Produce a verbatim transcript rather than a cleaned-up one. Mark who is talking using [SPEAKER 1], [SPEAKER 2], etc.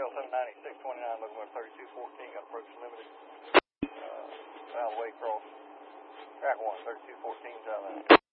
[SPEAKER 1] seven ninety-six twenty-nine, locomotive thirty-two fourteen, got approach limited. Uh, South Waycross, track one, thirty-two fourteen, South.